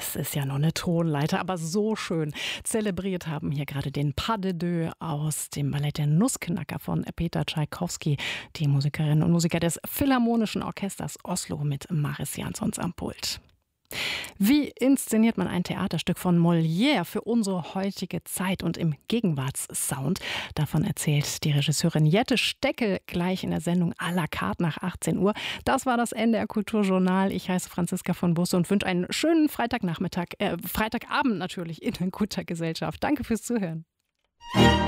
Das ist ja noch eine Tonleiter, aber so schön. Zelebriert haben hier gerade den Pas de Deux aus dem Ballett Der Nussknacker von Peter Tschaikowski, die Musikerinnen und Musiker des Philharmonischen Orchesters Oslo mit Maris Jansons am Pult. Wie inszeniert man ein Theaterstück von Molière für unsere heutige Zeit und im Gegenwartssound? Davon erzählt die Regisseurin Jette Steckel gleich in der Sendung à la carte nach 18 Uhr. Das war das NDR Kulturjournal. Ich heiße Franziska von Busse und wünsche einen schönen Freitagabend natürlich in guter Gesellschaft. Danke fürs Zuhören.